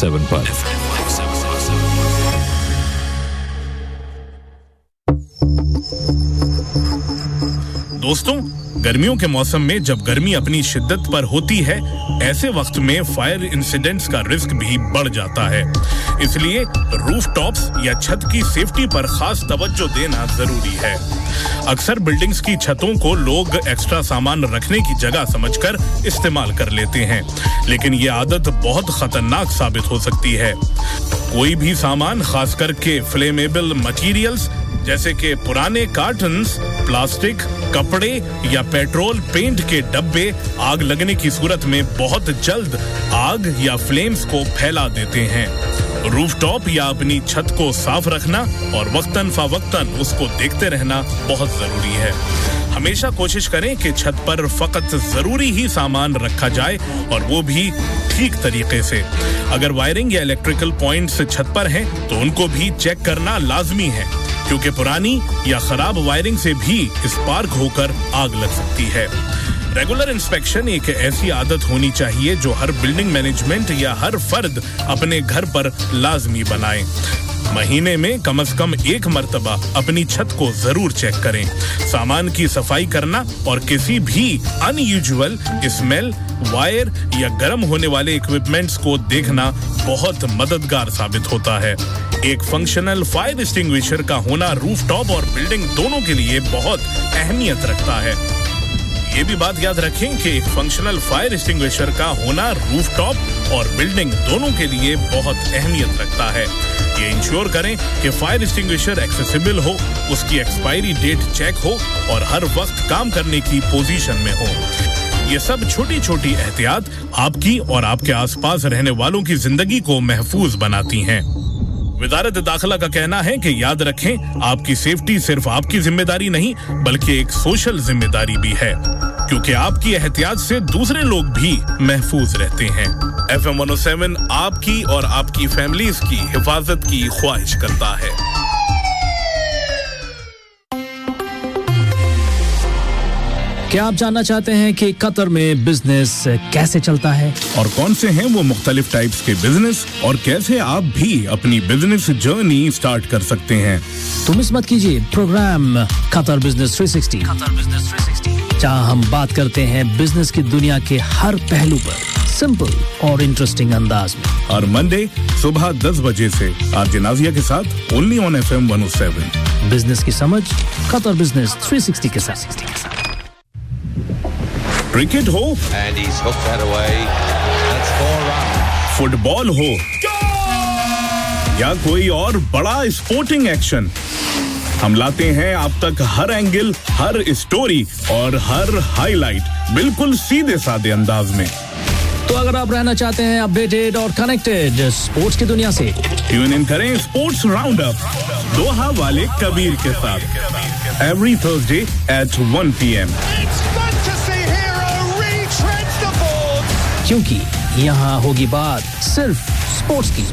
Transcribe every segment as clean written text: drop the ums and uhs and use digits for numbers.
105.7 पर। दोस्तों, गर्मियों के मौसम में जब गर्मी अपनी शिद्दत पर होती है, ऐसे वक्त में फायर इंसिडेंट्स का रिस्क भी बढ़ जाता है। इसलिए रूफटॉप्स या छत की सेफ्टी पर खास तवज्जो देना जरूरी है। अक्सर बिल्डिंग्स की छतों को लोग एक्स्ट्रा सामान रखने की जगह समझकर इस्तेमाल कर लेते हैं, लेकिन ये आदत बहुत खतरनाक साबित हो सकती है। कोई भी सामान, खास करके फ्लेमेबल मटेरियल्स जैसे कि पुराने कार्टन्स, प्लास्टिक, कपड़े या पेट्रोल पेंट के डब्बे, आग लगने की सूरत में बहुत जल्द आग या फ्लेम्स को फैला देते हैं। रूफटॉप या अपनी छत को साफ रखना और वक्तन फवक्तन उसको देखते रहना बहुत जरूरी है। हमेशा कोशिश करें कि छत पर फकत जरूरी ही सामान रखा जाए और वो भी ठीक तरीके से। अगर वायरिंग या इलेक्ट्रिकल पॉइंट्स छत पर हैं तो उनको भी चेक करना लाजमी है, क्योंकि पुरानी या खराब वायरिंग से भी स्पार्क होकर आग लग सकती है। रेगुलर इंस्पेक्शन एक ऐसी आदत होनी चाहिए जो हर बिल्डिंग मैनेजमेंट या हर फर्द अपने घर पर लाजमी बनाए। महीने में कम से कम एक मर्तबा अपनी छत को जरूर चेक करें। सामान की सफाई करना और किसी भी अनयूजुअल स्मेल, वायर या गर्म होने वाले इक्विपमेंट्स को देखना बहुत मददगार साबित होता है। एक फंक्शनल फायर एक्सटिंग्विशर का होना रूफटॉप और बिल्डिंग दोनों के लिए बहुत अहमियत रखता है। ये भी बात याद रखें कि एक फंक्शनल फायर एक्सटिंग्विशर का होना रूफटॉप और बिल्डिंग दोनों के लिए बहुत अहमियत रखता है। ये इंश्योर करें कि फायर एक्सटिंग्विशर एक्सेसिबल हो, उसकी एक्सपायरी डेट चेक हो और हर वक्त काम करने की पोजीशन में हो। ये सब छोटी छोटी एहतियात आपकी और आपके आसपास रहने वालों की जिंदगी को महफूज बनाती हैं। वजारत दाखिला का कहना है कि याद रखें, आपकी सेफ्टी सिर्फ आपकी जिम्मेदारी नहीं बल्कि एक सोशल जिम्मेदारी भी है, क्योंकि आपकी एहतियात से दूसरे लोग भी महफूज रहते हैं। FM 107 आपकी और आपकी फैमिलीज की हिफाजत की ख्वाहिश करता है। क्या आप जानना चाहते हैं कि कतर में बिजनेस कैसे चलता है और कौन से हैं वो मुख्तलिफ टाइप्स के बिजनेस और कैसे आप भी अपनी बिजनेस जर्नी स्टार्ट कर सकते हैं? तो मिस मत कीजिए प्रोग्राम कतर बिजनेस 360, जहां हम बात करते हैं बिजनेस की दुनिया के हर पहलू पर सिंपल और इंटरेस्टिंग अंदाज में। हर मंडे सुबह 10 बजे से आरजे नाजिया के साथ ओनली ऑन FM 107। बिजनेस की समझ कतर बिजनेस 360 के साथ। क्रिकेट हो and he's hooked that away. That's 4 runs. Football हो या कोई और बड़ा स्पोर्टिंग एक्शन, हम लाते हैं आप तक हर एंगल, हर स्टोरी और हर हाईलाइट बिल्कुल सीधे साधे अंदाज में। तो अगर आप रहना चाहते हैं अपडेटेड और कनेक्टेड स्पोर्ट्स की दुनिया से, ट्यून इन करें स्पोर्ट्स राउंड अप दोहा वाले कबीर के साथ एवरी थर्सडे एट 1 PM। क्योंकि यहाँ होगी बात सिर्फ स्पोर्ट्स की।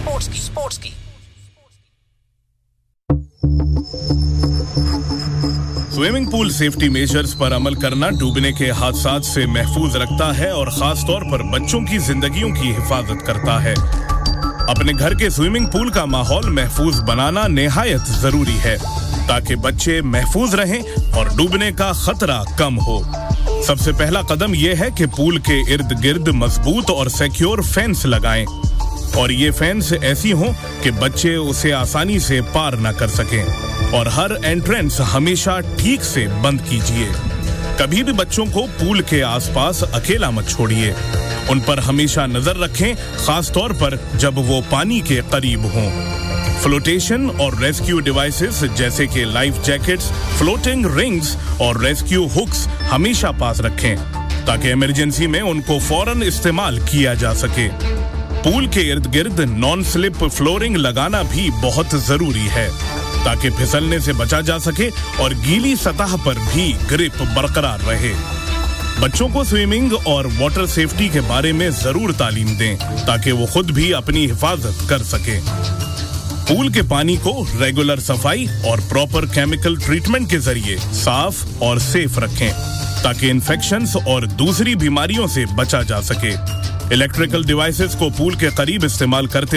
स्विमिंग पूल सेफ्टी मेजर्स पर अमल करना डूबने के हादसात से महफूज रखता है और खास तौर पर बच्चों की जिंदगियों की हिफाजत करता है। अपने घर के स्विमिंग पूल का माहौल महफूज बनाना निहायत जरूरी है, ताकि बच्चे महफूज रहें और डूबने का खतरा कम हो। सबसे पहला कदम यह है कि पूल के इर्द गिर्द मजबूत और सिक्योर फेंस लगाएं, और ये फेंस ऐसी हो कि बच्चे उसे आसानी से पार न कर सकें, और हर एंट्रेंस हमेशा ठीक से बंद कीजिए। कभी भी बच्चों को पूल के आसपास अकेला मत छोड़िए। उन पर हमेशा नजर रखें, खास तौर पर जब वो पानी के करीब हों। फ्लोटेशन और रेस्क्यू डिवाइसेस जैसे कि लाइफ जैकेट्स, फ्लोटिंग रिंग्स और रेस्क्यू हुक्स हमेशा पास रखें, ताकि इमरजेंसी में उनको फौरन इस्तेमाल किया जा सके। पूल के इर्द गिर्द नॉन स्लिप फ्लोरिंग लगाना भी बहुत जरूरी है, ताकि फिसलने से बचा जा सके और गीली सतह पर भी ग्रिप बरकरार रहे। बच्चों को स्विमिंग और वाटर सेफ्टी के बारे में जरूर तालीम दें, ताकि वो खुद भी अपनी हिफाजत कर सके। पूल के पानी को रेगुलर सफाई और प्रॉपर केमिकल ट्रीटमेंट के जरिए साफ और सेफ रखें, ताकि इन्फेक्शंस और दूसरी बीमारियों से बचा जा सके। इलेक्ट्रिकल डिवाइसेस को पूल के करीब इस्तेमाल करते